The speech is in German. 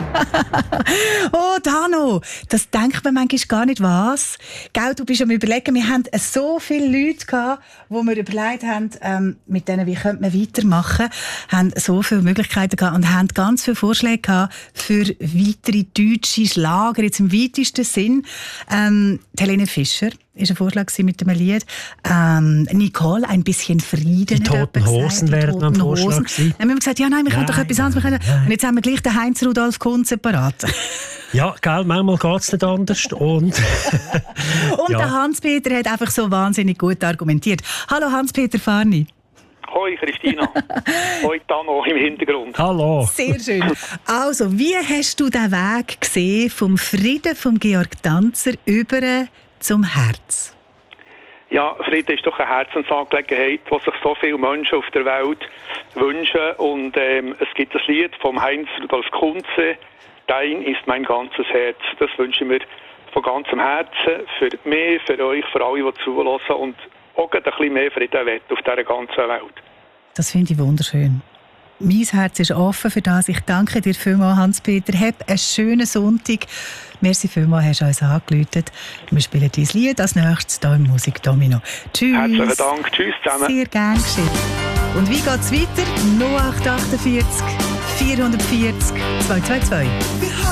Oh, Dano, das denkt man manchmal gar nicht, was? Gell, du bist am Überlegen, wir haben so viele Leute gehabt, wo wir überlegt haben, mit denen, wie könnte man weitermachen, haben so viele Möglichkeiten gehabt und haben ganz viele Vorschläge gehabt für weitere deutsche Schlager, jetzt im weitesten Sinn. Helene Fischer war ein Vorschlag mit dem Lied. Nicole, ein bisschen Frieden. Die Toten Hosen wären ein Vorschlag gewesen. Dann haben wir gesagt, ja, nein, wir können doch etwas anderes machen. Und jetzt haben wir gleich den Heinz Rudolf Kunz separat. Ja, gell, manchmal geht es nicht anders. Und ja. Der Hans-Peter hat einfach so wahnsinnig gut argumentiert. Hallo Hans-Peter Farni. Hoi Christina. Hoi Tano im Hintergrund. Hallo. Sehr schön. Also, wie hast du den Weg gesehen vom Frieden von Georg Danzer über zum Herz? Ja, Frieden ist doch eine Herzensangelegenheit, die sich so viele Menschen auf der Welt wünschen. Und es gibt das Lied vom Heinz Rudolf Kunze, «Dein ist mein ganzes Herz». Das wünsche ich mir von ganzem Herzen für mich, für euch, für alle, die zuhören und auch ein bisschen mehr Frieden wollen auf dieser ganzen Welt. Das finde ich wunderschön. Mein Herz ist offen für das. Ich danke dir vielmals, Hans-Peter. Hab einen schönen Sonntag. Merci vielmals, hast du uns angerufen. Wir spielen dein Lied als nächstes hier im Musikdomino. Tschüss. Herzlichen Dank. Tschüss zusammen. Sehr gern geschehen. Und wie geht's weiter? 0848 440 222.